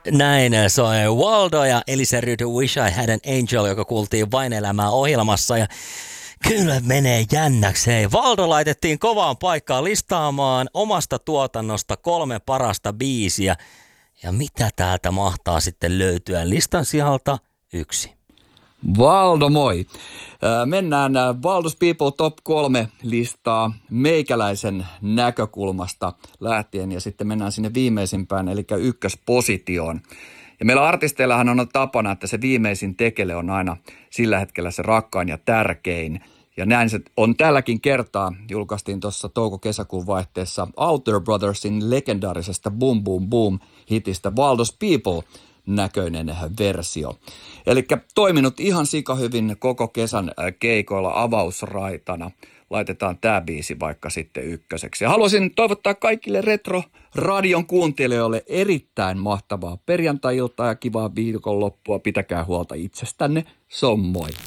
Näin soi Waldo ja Elisa Ryd Wish I Had an Angel, joka kuultiin Vain elämää -ohjelmassa. Ja kyllä menee jännäksi. Hei, Waldo laitettiin kovaan paikkaan listaamaan omasta tuotannosta 3 parasta biisiä. Ja mitä täältä mahtaa sitten löytyä listan sijalta 1? Valdo, moi. Mennään Valdo's People Top 3 listaa meikäläisen näkökulmasta lähtien ja sitten mennään sinne viimeisimpään, eli ykköspositioon. Ja meillä artisteillahan on tapana, että se viimeisin tekele on aina sillä hetkellä se rakkain ja tärkein. Ja näin se on tälläkin kertaa. Julkaistiin tuossa touko-kesäkuun vaihteessa Outer Brothersin legendaarisesta Boom Boom Boom hitistä Valdo's People näköinen versio. Eli toiminut ihan sikahyvin koko kesän keikoilla avausraitana. Laitetaan tämä biisi vaikka sitten ykköseksi. Ja haluaisin toivottaa kaikille Retro-radion kuuntelijoille erittäin mahtavaa perjantai-iltaa ja kivaa viikonloppua. Pitäkää huolta itsestänne. Se on moi.